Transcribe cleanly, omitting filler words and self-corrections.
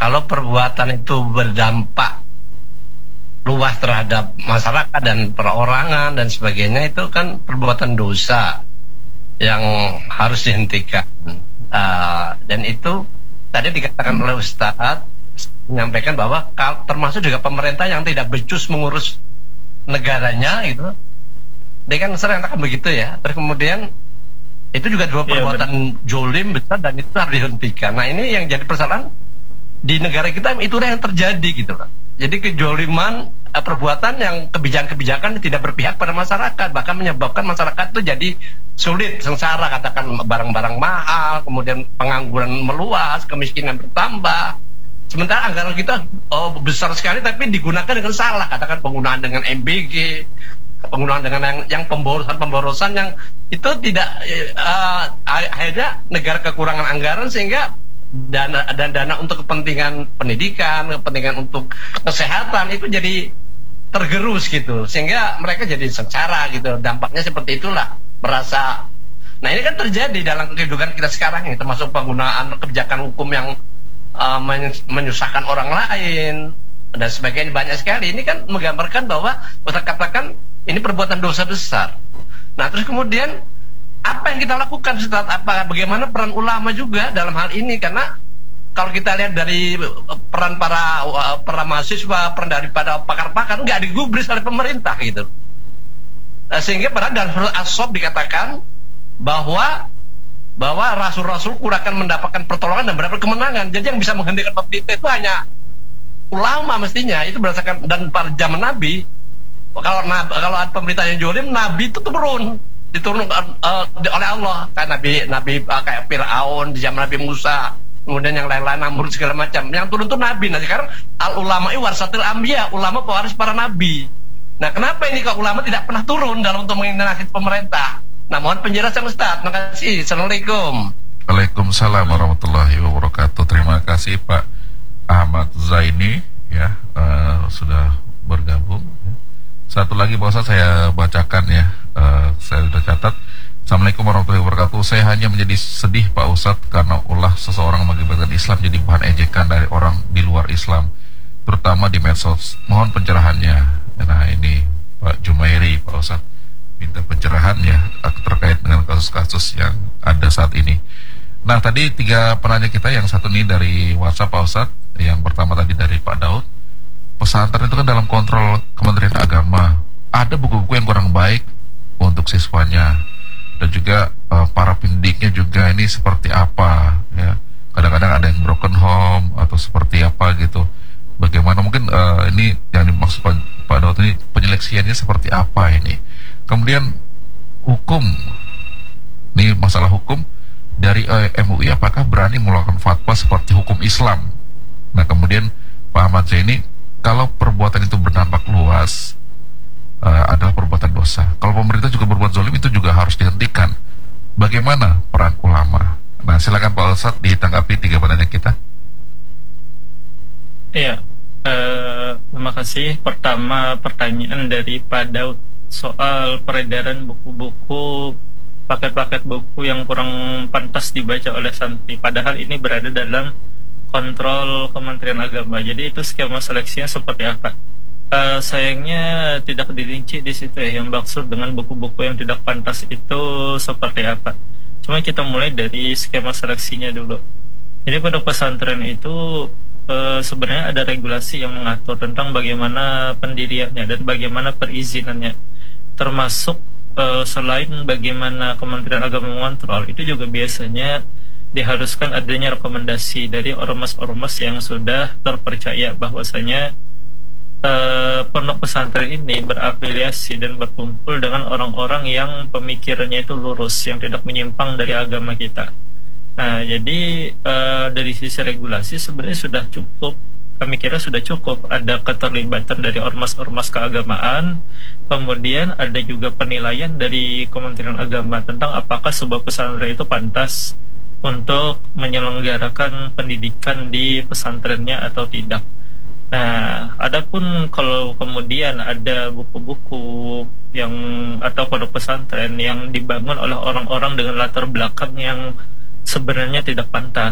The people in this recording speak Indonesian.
kalau perbuatan itu berdampak luas terhadap masyarakat dan perorangan dan sebagainya, itu kan perbuatan dosa yang harus dihentikan. Dan itu tadi dikatakan oleh Ustadz, menyampaikan bahwa termasuk juga pemerintah yang tidak becus mengurus negaranya gitu. Dia kan sering katakan begitu ya. Terus kemudian itu juga dua perbuatan jolim besar dan itu harus dihentikan. Nah, ini yang jadi persoalan di negara kita, itu yang terjadi gitu loh. Jadi kejoliman, perbuatan yang kebijakan-kebijakan tidak berpihak pada masyarakat, bahkan menyebabkan masyarakat itu jadi sulit, sengsara, katakan barang-barang mahal, kemudian pengangguran meluas, kemiskinan bertambah. Sementara anggaran kita besar sekali tapi digunakan dengan salah, katakan penggunaan dengan MBG, penggunaan dengan yang pemborosan yang itu tidak akhirnya negara kekurangan anggaran sehingga dana untuk kepentingan pendidikan, kepentingan untuk kesehatan itu jadi tergerus gitu, sehingga mereka jadi sengsara gitu. Dampaknya seperti itulah, merasa. Nah, ini kan terjadi dalam kehidupan kita sekarang ini, termasuk penggunaan kebijakan hukum yang menyusahkan orang lain dan sebagainya, banyak sekali. Ini kan menggambarkan bahwa kita katakan ini perbuatan dosa besar. Nah, terus kemudian apa yang kita lakukan setelah bagaimana peran ulama juga dalam hal ini? Karena kalau kita lihat dari peran para mahasiswa, peran daripada pakar-pakar, nggak digubris oleh pemerintah gitu. Sehingga pada dalam surah As-Saff dikatakan bahwa rasul-rasul akan mendapatkan pertolongan dan mendapat kemenangan. Jadi yang bisa menghentikan pemerintah itu hanya ulama mestinya. Itu berdasarkan, dan pada zaman Nabi, kalau ada pemerintah yang jolim, Nabi itu diturunkan oleh Allah, kayak Nabi kayak Fir'aun di zaman Nabi Musa, kemudian yang lain-lain, Namrud segala macam. Yang turun itu Nabi. Nah, sekarang al-ulama warasatul anbiya, ulama pewaris para nabi. Nah, kenapa ini kalau ulama tidak pernah turun dalam untuk mengintervensi pemerintah? Nah, mohon penjelasan Ustaz. Terima kasih. Assalamualaikum. Waalaikumsalam warahmatullahi wabarakatuh. Terima kasih Pak Ahmad Zaini ya, sudah bergabung. Satu lagi Pak Ustaz saya bacakan ya, saya sudah catat. Assalamualaikum warahmatullahi wabarakatuh. Saya hanya menjadi sedih Pak Ustaz karena ulah seseorang mengibarkan Islam jadi bahan ejekan dari orang di luar Islam, terutama di medsos. Mohon pencerahannya. Nah, ini Pak Jumairi Pak Ustaz minta pencerahan ya terkait dengan kasus-kasus yang ada saat ini. Nah, tadi 3 penanya kita, yang satu nih dari WhatsApp Pak Ustaz, yang pertama tadi dari Pak Daud. Pesantren itu kan dalam kontrol Kementerian Agama. Ada buku-buku yang kurang baik untuk siswanya, dan juga para pendidiknya juga ini seperti apa ya. Kadang-kadang ada yang broken home atau seperti apa gitu. Bagaimana mungkin ini yang dimaksud Pak Daud ini, penyeleksiannya seperti apa ini. Kemudian hukum, ini masalah hukum dari MUI, apakah berani mengeluarkan fatwa seperti hukum Islam? Nah, kemudian Pak Ahmad Zaini, kalau perbuatan itu berdampak luas adalah perbuatan dosa. Kalau pemerintah juga berbuat zalim, itu juga harus dihentikan. Bagaimana peran ulama? Nah, silakan Pak Ustadz ditanggapi 3 pertanyaan kita. Iya, terima kasih. Pertama, pertanyaan dari Pak Daud soal peredaran buku-buku, paket-paket buku yang kurang pantas dibaca oleh santri, padahal ini berada dalam kontrol Kementerian Agama. Jadi itu skema seleksinya seperti apa? Sayangnya tidak dirinci di situ ya, yang maksud dengan buku-buku yang tidak pantas itu seperti apa. Cuma kita mulai dari skema seleksinya dulu. Jadi pada pesantren itu sebenarnya ada regulasi yang mengatur tentang bagaimana pendiriannya dan bagaimana perizinannya, termasuk selain bagaimana Kementerian Agama mengontrol, itu juga biasanya diharuskan adanya rekomendasi dari ormas-ormas yang sudah terpercaya bahwasanya pondok pesantren ini berafiliasi dan berkumpul dengan orang-orang yang pemikirannya itu lurus, yang tidak menyimpang dari agama kita. Nah, jadi dari sisi regulasi sebenarnya sudah cukup, kami kira sudah cukup ada keterlibatan dari ormas-ormas keagamaan. Kemudian ada juga penilaian dari Kementerian Agama tentang apakah sebuah pesantren itu pantas untuk menyelenggarakan pendidikan di pesantrennya atau tidak. Nah, adapun kalau kemudian ada buku-buku yang atau pondok pesantren yang dibangun oleh orang-orang dengan latar belakang yang sebenarnya tidak pantas,